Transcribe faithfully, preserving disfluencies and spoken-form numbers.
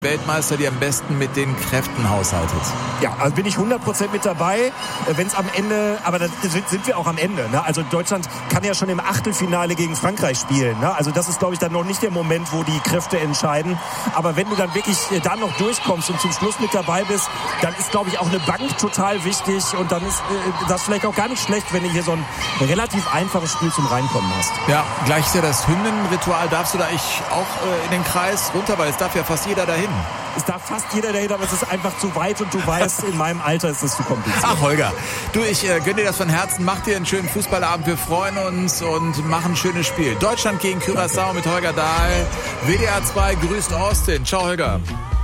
Weltmeister, die am besten mit den Kräften haushaltet. Ja, also bin ich hundert Prozent mit dabei, wenn es am Ende, aber da sind wir auch am Ende. Ne? Also Deutschland kann ja schon im Achtelfinale gegen Frankreich spielen. Ne? Also das ist, glaube ich, dann noch nicht der Moment, wo die Kräfte entscheiden. Aber wenn du dann wirklich da noch durchkommst und zum Schluss mit dabei bist, dann ist, glaube ich, auch eine Bank total wichtig. Und dann ist äh, das vielleicht auch gar nicht schlecht, wenn du hier so ein relativ einfaches Spiel zum Reinkommen hast. Ja, gleich ist ja das Hymnenritual. Darfst du da ich auch äh, in den Kreis runter, weil es darf ja fast jeder dahin. Es darf fast jeder dahin, aber es ist einfach zu weit und du weißt, in meinem Alter ist es zu kompliziert. Ach, Holger, du, ich äh, gönne dir das von Herzen. Mach dir einen schönen Fußballabend. Wir freuen uns und machen ein schönes Spiel. Deutschland gegen Curaçao mit Holger Dahl. W D R zwei grüßt Austin. Ciao, Holger.